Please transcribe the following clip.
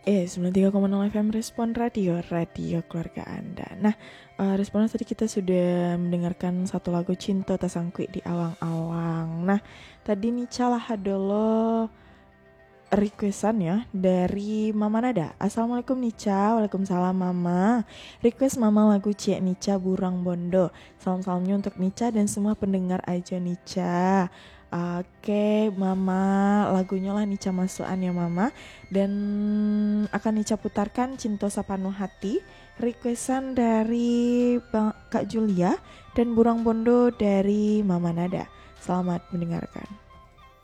93,0 FM Respon Radio, radio keluarga Anda. Nah, responnya tadi kita sudah mendengarkan satu lagu Cinta Tasangkui di awang-awang. Nah, tadi Nica lah dulu requestan ya dari Mama Nada. Assalamualaikum Nica. Waalaikumsalam Mama. Request Mama lagu Cie Nica Burang Bondo. Salam-salamnya untuk Nica dan semua pendengar aja Nica. Oke Mama, lagunya lah Nica masukan ya Mama. Dan akan Nica putarkan Cinta Sapenuh Hati, requestan dari Kak Julia, dan Burang Bondo dari Mama Nada. Selamat mendengarkan.